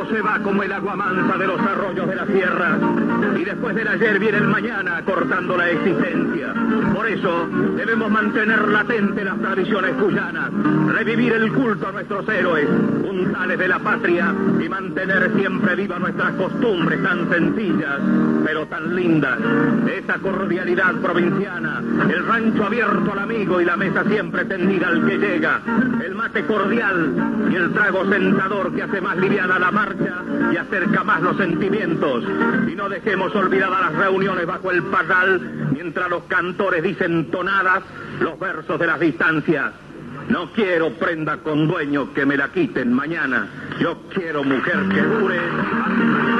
tiempo se va como el agua mansa de los arroyos de la sierra, y después del ayer viene el mañana cortando la existencia. Por eso debemos mantener latente las tradiciones cuyanas, revivir el culto a nuestros héroes, puntales de la patria, y mantener siempre viva nuestras costumbres tan sencillas, pero tan lindas. Esa cordialidad provinciana, el rancho abierto al amigo y la mesa siempre tendida al que llega, el mate cordial y el trago sentador que hace más liviana la marcha y acerca más los sentimientos. Y no dejemos olvidadas las reuniones bajo el parral, mientras los cantores dicen tonadas los versos de las distancias. No quiero prenda con dueño que me la quiten mañana. Yo quiero mujer que dure